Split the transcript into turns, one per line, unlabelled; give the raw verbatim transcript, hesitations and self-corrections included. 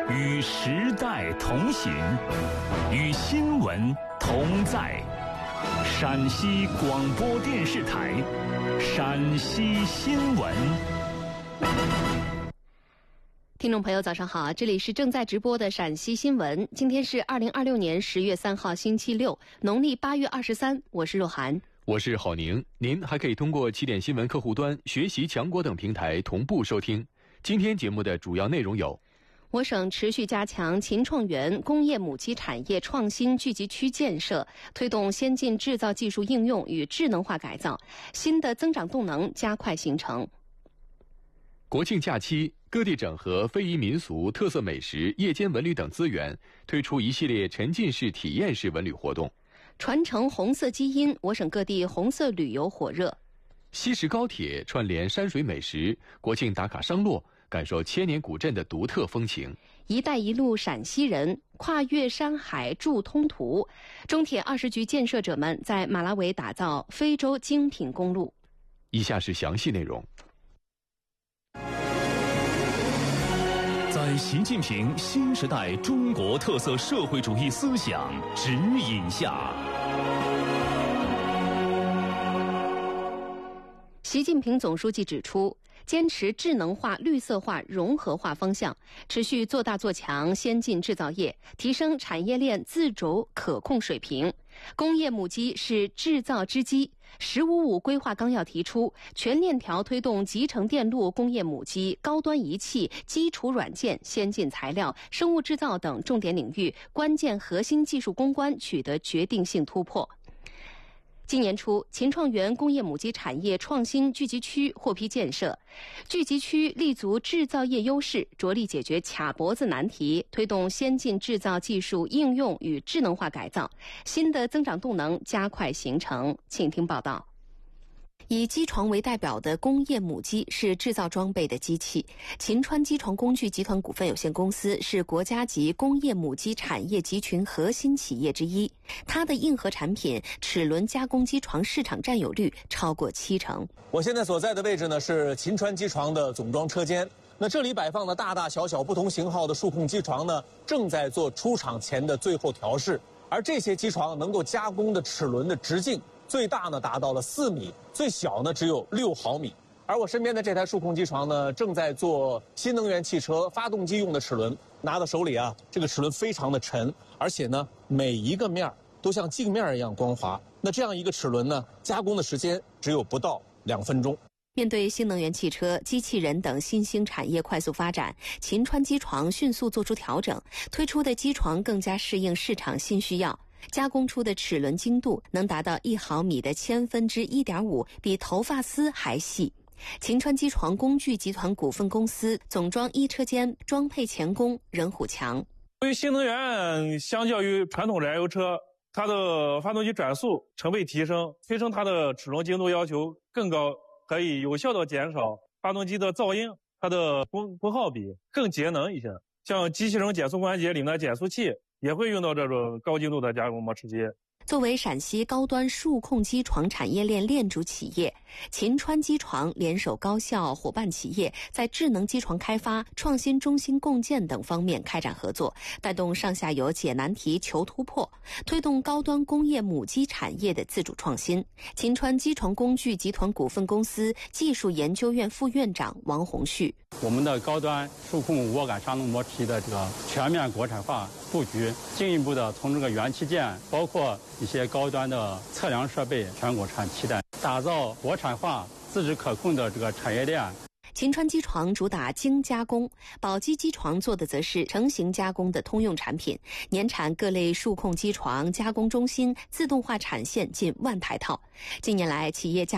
与时代同行，与新闻同在。陕西广播电视台陕西新闻。
听众朋友早上好，这里是正在直播的陕西新闻。今天是二零二六年十月三号星期六，农历八月二十三，我是若涵，
我是郝宁。您还可以通过起点新闻客户端、学习强国等平台同步收听。今天节目的主要内容有：
我省持续加强秦创园工业母机产业创新聚集区建设，推动先进制造技术应用与智能化改造，新的增长动能加快形成。
国庆假期，各地整合非遗民俗、特色美食、夜间文旅等资源，推出一系列沉浸式、体验式文旅活动。
传承红色基因，我省各地红色旅游火热。
西石高铁串联山水美食，国庆打卡商洛，感受千年古镇的独特风情。
一带一路陕西人跨越山海筑通途，中铁二十局建设者们在马拉维打造非洲精品公路。
以下是详细内容。
在习近平新时代中国特色社会主义思想指引下，
习近平总书记指出，坚持智能化、绿色化、融合化方向，持续做大做强先进制造业，提升产业链自主可控水平。工业母机是制造之基。十五五规划纲要提出，全链条推动集成电路工业母机、高端仪器、基础软件、先进材料、生物制造等重点领域关键核心技术攻关取得决定性突破。今年初，秦创园工业母机产业创新聚集区获批建设，聚集区立足制造业优势，着力解决卡脖子难题，推动先进制造技术应用与智能化改造，新的增长动能加快形成。请听报道。以机床为代表的工业母机是制造装备的机器。秦川机床工具集团股份有限公司是国家级工业母机产业集群核心企业之一，它的硬核产品齿轮加工机床市场占有率超过七成。
我现在所在的位置呢是秦川机床的总装车间，那这里摆放的大大小小不同型号的数控机床呢，正在做出厂前的最后调试，而这些机床能够加工的齿轮的直径最大呢达到了四米，最小呢只有六毫米。而我身边的这台数控机床呢，正在做新能源汽车发动机用的齿轮，拿到手里啊，这个齿轮非常的沉，而且呢每一个面都像镜面一样光滑。那这样一个齿轮呢，加工的时间只有不到两分钟。
面对新能源汽车、机器人等新兴产业快速发展，秦川机床迅速做出调整，推出的机床更加适应市场新需要。加工出的齿轮精度能达到一毫米的千分之一点五，比头发丝还细。秦川机床工具集团股份公司总装一车间装配钳工任虎强。
对于新能源，相较于传统燃油车，它的发动机转速成倍提升，提升它的齿轮精度要求更高，可以有效的减少发动机的噪音，它的功功耗比更节能一些。像机器人减速关节里面的减速器也会用到这种高精度的加工模式机。
作为陕西高端数控机床产业链链主企业，秦川机床联手高校伙伴企业，在智能机床开发、创新中心共建等方面开展合作，带动上下游解难题、求突破，推动高端工业母机产业的自主创新。秦川机床工具集团股份公司技术研究院副院长王红旭：
我们的高端数控涡杆砂轮模体的这个全面国产化布局，进一步的从这个元器件，包括一些高端的测量设备全国产替代，打造国产化、自主可控的这个产业链。
秦川机床主打精加工，宝鸡机床做的则是成型加工的通用产品，年产各类数控机床加工中心自动化产线近万台套。近年来，企业加